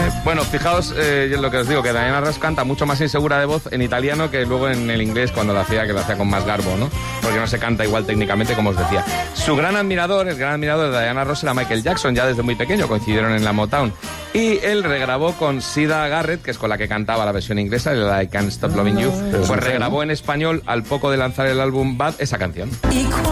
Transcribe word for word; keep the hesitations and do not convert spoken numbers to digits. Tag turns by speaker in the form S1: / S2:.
S1: Eh, bueno, fijaos eh, lo que os digo, que Diana Ross canta mucho más insegura de voz en italiano que luego en el inglés cuando lo hacía, que lo hacía con más garbo, ¿no? Porque no se canta igual técnicamente, como os decía. Su gran admirador, el gran admirador de Diana Ross era Michael Jackson, ya desde muy pequeño, coincidieron en la Motown. Y él regrabó con Sida Garrett, que es con la que cantaba la versión inglesa, la I Can't Stop Loving You, pues regrabó en español, al poco de lanzar el álbum Bad, esa canción.